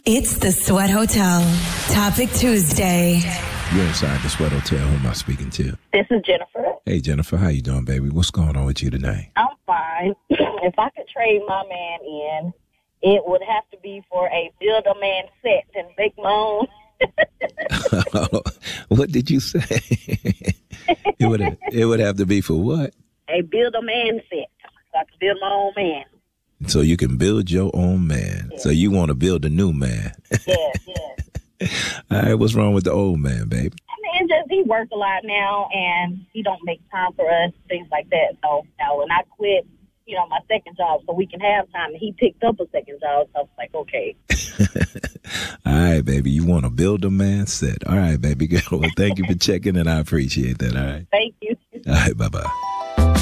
It's the Sweat Hotel. Topic Tuesday. You're inside the Sweat Hotel. Who am I speaking to? This is Jennifer. Hey, Jennifer. How you doing, baby? What's going on with you tonight? I'm fine. If I could trade my man in, it would have to be for a Build-A-Man set and make my own. What did you say? It would have to be for what? A Build-A-Man set. So I can build my own man. So you can build your own man. Yes. So you want to build a new man. Yes. All right, what's wrong with the old man, baby? I mean, just he works a lot now, and he don't make time for us, things like that. So now when I quit, my second job so we can have time, and he picked up a second job, so I was like, okay. All right, baby, you want to build a man set. All right, baby girl. Well, thank you for checking, and I appreciate that. All right. Thank you. All right, bye-bye.